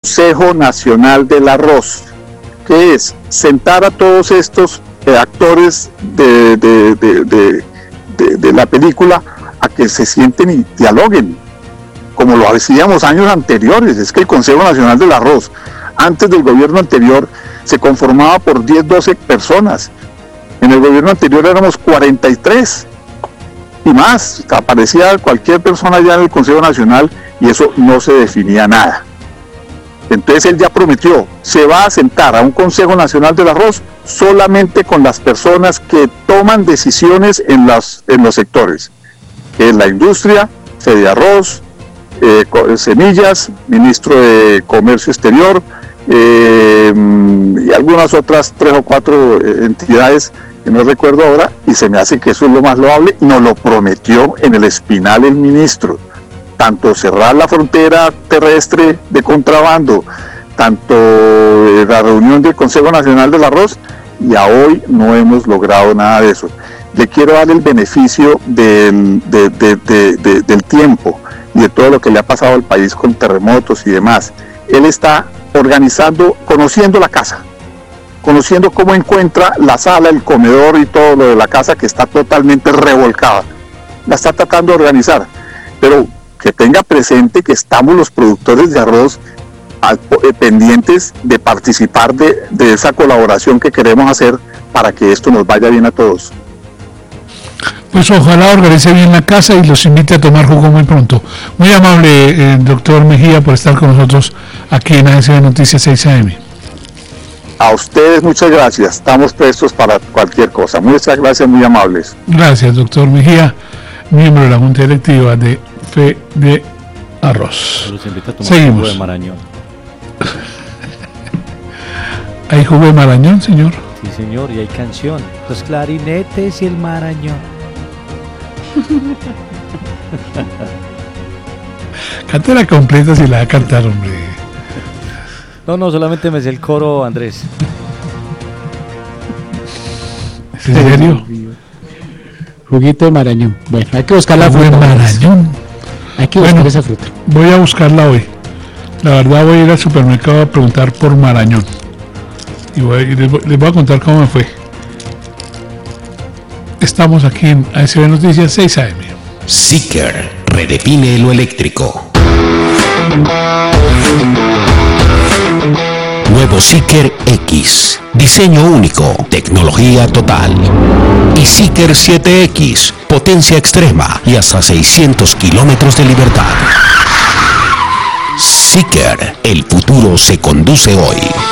Consejo Nacional del Arroz, que es sentar a todos estos actores de la película a que se sienten y dialoguen, como lo hacíamos años anteriores. Es que el Consejo Nacional del Arroz, antes del gobierno anterior, se conformaba por 10, 12 personas. En el gobierno anterior éramos 43 y más. Aparecía cualquier persona allá en el Consejo Nacional y eso no se definía nada. Entonces él ya prometió, se va a sentar a un Consejo Nacional del Arroz solamente con las personas que toman decisiones en los sectores, que es la industria, Fediarroz, Semillas, Ministro de Comercio Exterior, y algunas otras 3 o 4 entidades que no recuerdo ahora, y se me hace que eso es lo más loable. Nos lo prometió en el Espinal el ministro, tanto cerrar la frontera terrestre de contrabando, tanto la reunión del Consejo Nacional del Arroz, y a hoy no hemos logrado nada de eso. Le quiero dar el beneficio del tiempo y de todo lo que le ha pasado al país con terremotos y demás. Él está organizando, conociendo la casa, conociendo cómo encuentra la sala, el comedor y todo lo de la casa que está totalmente revolcada. La está tratando de organizar, pero que tenga presente que estamos los productores de arroz pendientes de participar de esa colaboración que queremos hacer para que esto nos vaya bien a todos. Pues ojalá organice bien la casa y los invite a tomar jugo muy pronto. Muy amable, doctor Mejía, por estar con nosotros aquí en ASB Noticias 6 AM. A ustedes muchas gracias, estamos prestos para cualquier cosa. Muchas gracias, muy amables. Gracias, doctor Mejía, miembro de la Junta Directiva de Fediarroz. Los invita a tomar Seguimos. jugo de marañón. ¿Hay jugo de marañón, señor? Sí, señor, y hay canción. Los clarinetes y el marañón. Cántela completa si la va a cantar, hombre. No, solamente me sé el coro, Andrés. ¿En serio? Juguito de marañón. Bueno, hay que buscar la Jugo de fruta. marañón. Hay que buscar esa fruta. Voy a buscarla hoy. La verdad, voy a ir al supermercado a preguntar por marañón. Y les voy a contar cómo me fue. Estamos aquí en ASB Noticias 6 AM. Seeker redefine lo eléctrico. Nuevo Seeker X. Diseño único, tecnología total. Y Seeker 7X, potencia extrema y hasta 600 kilómetros de libertad. Seeker, el futuro se conduce hoy.